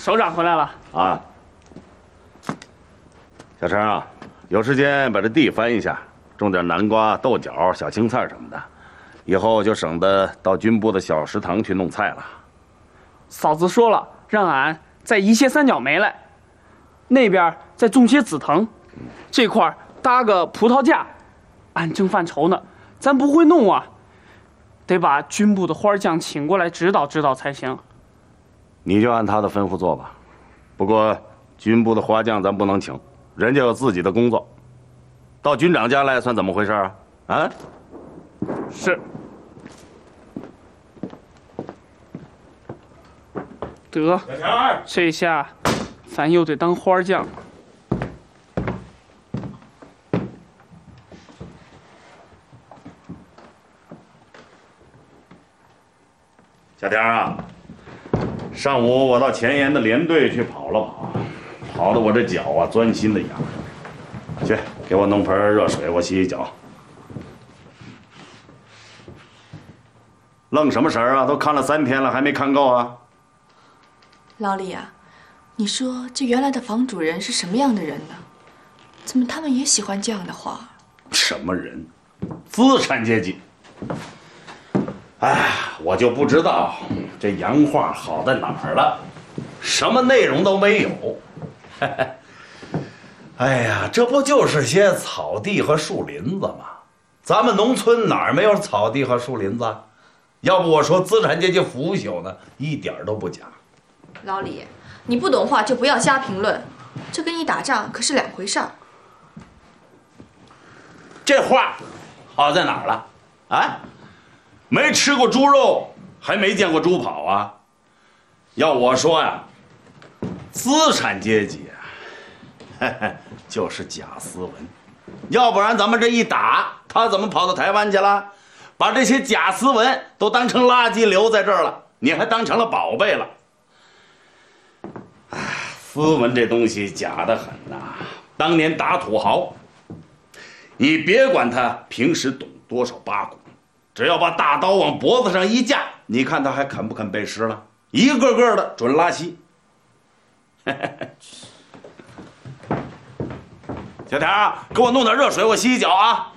首长回来了啊。小陈啊，有时间把这地翻一下，种点南瓜、豆角、小青菜什么的，以后就省得到军部的小食堂去弄菜了。 嫂子说了，让俺在一些三角梅来，那边再种些紫藤，这块搭个葡萄架。俺正犯愁呢，咱不会弄啊，得把军部的花匠请过来指导指导才行。 你就按他的吩咐做吧。不过军部的花匠咱不能请，人家有自己的工作。到军长家来算怎么回事啊？啊？ 是。得，这下咱又得当花匠。 小田啊，上午我到前沿的连队去跑了跑，跑得我这脚啊钻心的痒。去，给我弄盆热水，我洗洗脚。愣什么神儿啊？都看了3天了，还没看够啊？ 老李啊，你说这原来的房主人是什么样的人呢？怎么他们也喜欢这样的画？ 什么人？资产阶级。哎，我就不知道这洋画好在哪儿了，什么内容都没有。哎呀，这不就是些草地和树林子吗？咱们农村哪儿没有草地和树林子？要不我说资产阶级腐朽呢，一点都不假。 老李，你不懂画就不要瞎评论，这跟你打仗可是2回事儿。 这画好在哪儿了？啊？没吃过猪肉，还没见过猪跑啊！要我说呀，资产阶级啊，就是假斯文，要不然咱们这一打，他怎么跑到台湾去了？把这些假斯文都当成垃圾留在这儿了，你还当成了宝贝了。哎，斯文这东西假得很呐！当年打土豪，你别管他平时懂多少八股。只要把大刀往脖子上一架，你看他还肯不肯背诗了？一个个的准拉稀。小田啊，给我弄点热水，我洗洗脚啊。